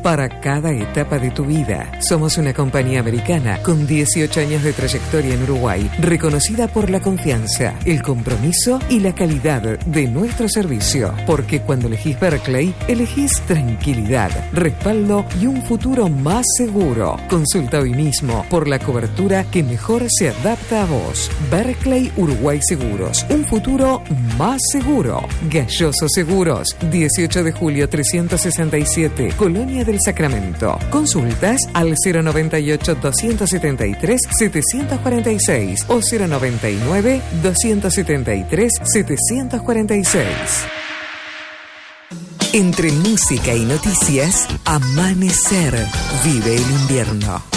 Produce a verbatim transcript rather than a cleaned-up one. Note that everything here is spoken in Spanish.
para cada etapa de tu vida. Somos una compañía americana con dieciocho años de trayectoria en Uruguay, reconocida por la confianza, el compromiso y la calidad de nuestro servicio. Porque cuando elegís Berkeley, elegís tranquilidad, respaldo y un futuro más seguro. Consulta hoy mismo por la cobertura que mejor se adapta a vos. Berkeley Uruguay Seguros, un futuro más seguro. Galloso Seguros, dieciocho de julio trescientos sesenta y siete, Colonia del Sacramento. Consultas al cero noventa y ocho, doscientos setenta y tres, setecientos cuarenta y seis o cero noventa y nueve, doscientos setenta y tres, setecientos cuarenta y seis. Entre música y noticias, Amanecer. Vive el invierno.